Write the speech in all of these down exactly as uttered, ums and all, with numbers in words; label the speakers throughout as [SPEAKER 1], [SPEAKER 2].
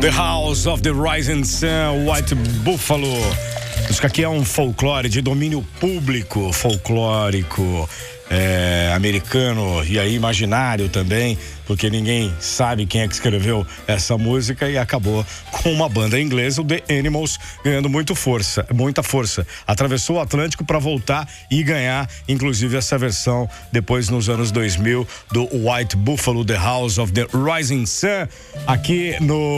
[SPEAKER 1] The House of the Rising Sun, White Buffalo. Isso aqui é um folclore de domínio público, folclórico, é, americano e aí imaginário também, porque ninguém sabe quem é que escreveu essa música e acabou com uma banda inglesa, o The Animals, ganhando muito força, muita força. Atravessou o Atlântico para voltar e ganhar, inclusive, essa versão depois nos anos dois mil do White Buffalo, The House of the Rising Sun, aqui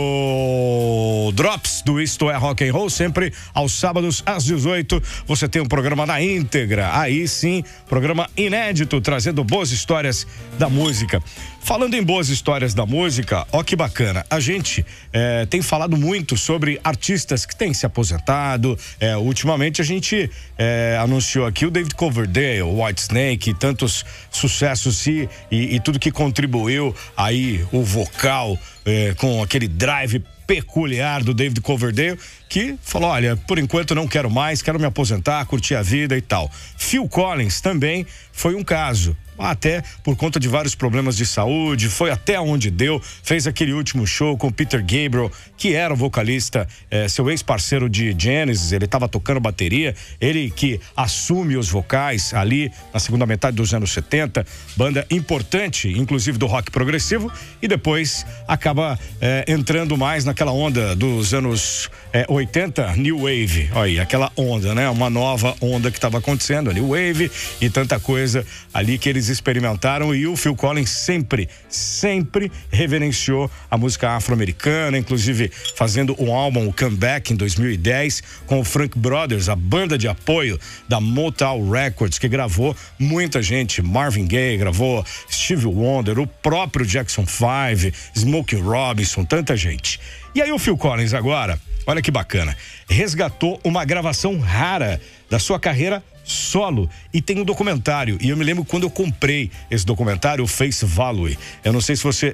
[SPEAKER 1] no Drops do Isto é Rock and Roll, sempre aos sábados às dezoito. Você tem um programa na íntegra, aí sim, programa inédito, trazendo boas histórias da música. Falando em boas histórias da música, ó que bacana, a gente é, tem falado muito sobre artistas que têm se aposentado, é, ultimamente a gente é, anunciou aqui o David Coverdale, o Whitesnake, tantos sucessos e, e, e tudo que contribuiu aí o vocal é, com aquele drive peculiar do David Coverdale, que falou, olha, por enquanto não quero mais, quero me aposentar, curtir a vida e tal. Phil Collins também foi um caso, até por conta de vários problemas de saúde, foi até onde deu, fez aquele último show com Peter Gabriel, que era o vocalista, é, seu ex-parceiro de Genesis, ele estava tocando bateria, ele que assume os vocais ali na segunda metade dos anos setenta, banda importante, inclusive do rock progressivo, e depois acaba é, entrando mais naquela onda dos anos é, oitenta, New Wave, olha aí, aquela onda, né? Uma nova onda que estava acontecendo, a New Wave e tanta coisa ali que eles experimentaram, e o Phil Collins sempre, sempre reverenciou a música afro-americana, inclusive fazendo um álbum, o Comeback, em dois mil e dez, com o Frank Brothers, a banda de apoio da Motown Records, que gravou muita gente, Marvin Gaye gravou, Stevie Wonder, o próprio Jackson five, Smokey Robinson, tanta gente. E aí o Phil Collins agora, olha que bacana, resgatou uma gravação rara da sua carreira solo, e tem um documentário, e eu me lembro quando eu comprei esse documentário, o Face Value. Eu não sei se você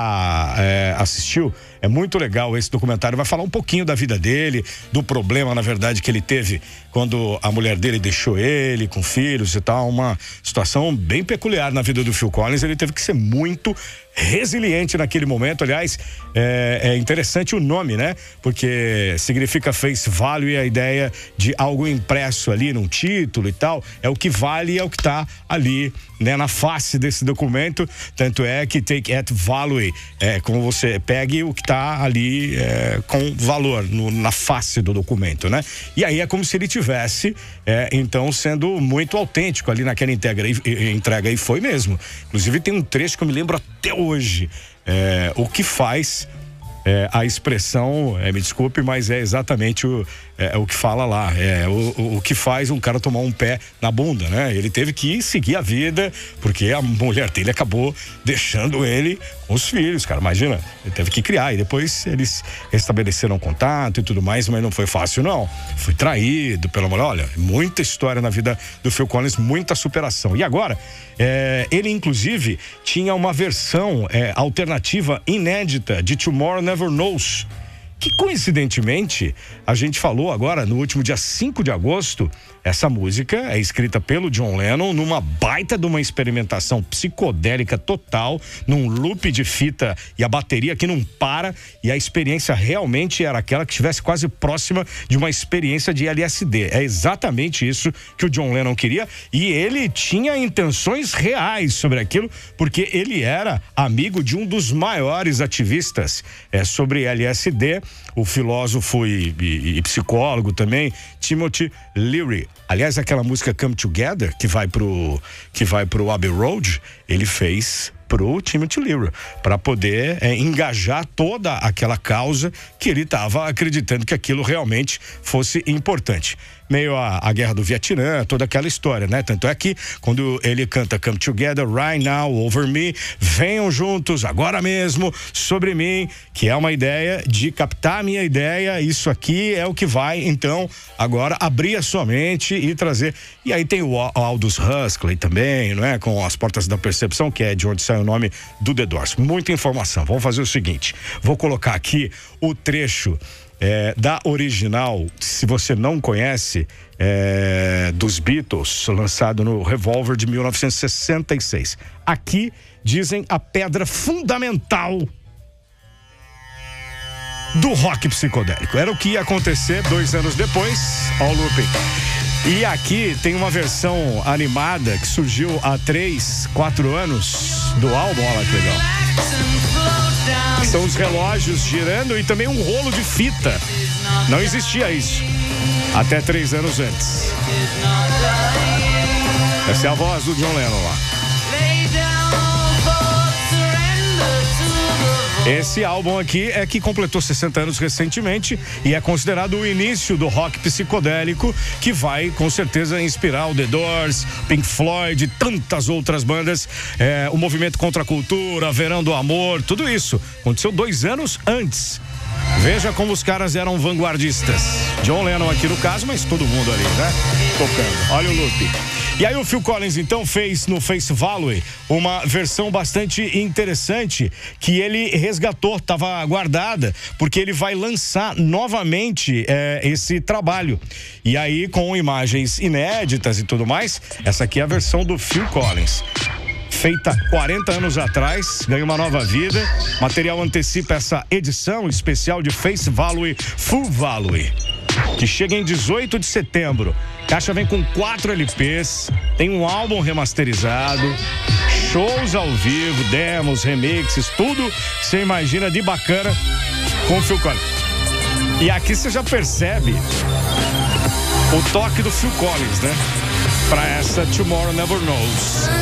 [SPEAKER 1] já é, assistiu, é muito legal esse documentário, vai falar um pouquinho da vida dele, do problema, na verdade, que ele teve quando a mulher dele deixou ele, com filhos e tal, uma situação bem peculiar na vida do Phil Collins. Ele teve que ser muito resiliente naquele momento. Aliás, é, é interessante o nome, né? Porque significa face value, e a ideia de algo impresso ali num título e tal, é o que vale, é o que tá ali, né, na face desse documento. Tanto é que take at value, é como você pegue o que tá ali é, com valor no, na face do documento, né? E aí é como se ele tivesse, é, então, sendo muito autêntico ali naquela entrega, e, entrega, e foi mesmo. Inclusive tem um trecho que eu me lembro até hoje, é, o que faz é, a expressão, é, me desculpe, mas é exatamente o, é, o que fala lá, é o, o, o que faz um cara tomar um pé na bunda, né? Ele teve que seguir a vida, porque a mulher dele acabou deixando ele com os filhos, cara, imagina, ele teve que criar, e depois eles restabeleceram contato e tudo mais, mas não foi fácil não, foi traído pela mulher. Olha, muita história na vida do Phil Collins, muita superação. E agora, é, ele inclusive tinha uma versão é, alternativa inédita de Tomorrow Never Knows, que coincidentemente a gente falou agora no último dia cinco de agosto. Essa música é escrita pelo John Lennon numa baita de uma experimentação psicodélica total, num loop de fita e a bateria que não para, e a experiência realmente era aquela que estivesse quase próxima de uma experiência de L S D. É exatamente isso que o John Lennon queria, e ele tinha intenções reais sobre aquilo, porque ele era amigo de um dos maiores ativistas é, sobre L S D, o filósofo e, e, e psicólogo também, Timothy Leary. Aliás, aquela música Come Together, que vai pro, que vai pro Abbey Road, ele fez pro Timothy Leary, para poder é, engajar toda aquela causa que ele estava acreditando que aquilo realmente fosse importante. Meio a, a guerra do Vietnã, toda aquela história, né? Tanto é que quando ele canta Come Together, Right Now, Over Me, venham juntos, agora mesmo, sobre mim, que é uma ideia de captar a minha ideia, isso aqui é o que vai, então, agora abrir a sua mente e trazer. E aí tem o Aldous Huxley também, não é? Com As Portas da Percepção, que é de onde sai o nome do The Doors. Muita informação. Vamos fazer o seguinte, vou colocar aqui o trecho É, da original, se você não conhece, é, dos Beatles, lançado no Revolver de mil novecentos e sessenta e seis. Aqui dizem a pedra fundamental do rock psicodélico. Era o que ia acontecer dois anos depois. Ó o looping. E aqui tem uma versão animada que surgiu há três, quatro anos do álbum. Olha que legal. São os relógios girando e também um rolo de fita. Não existia isso até três anos antes. Essa é a voz do John Lennon lá. Esse álbum aqui é que completou sessenta anos recentemente e é considerado o início do rock psicodélico, que vai com certeza inspirar o The Doors, Pink Floyd e tantas outras bandas. É, o movimento contra a cultura, Verão do Amor, tudo isso aconteceu dois anos antes. Veja como os caras eram vanguardistas. John Lennon aqui no caso, mas todo mundo ali, né? Tocando. Olha o loop. E aí o Phil Collins então fez no Face Value uma versão bastante interessante que ele resgatou, estava guardada, porque ele vai lançar novamente é, esse trabalho. E aí com imagens inéditas e tudo mais, essa aqui é a versão do Phil Collins. Feita quarenta anos atrás, ganha uma nova vida. Material antecipa essa edição especial de Face Value Full Value, que chega em dezoito de setembro. Caixa vem com quatro L Ps, tem um álbum remasterizado, shows ao vivo, demos, remixes, tudo que você imagina de bacana com o Phil Collins. E aqui você já percebe o toque do Phil Collins, né? Pra essa Tomorrow Never Knows.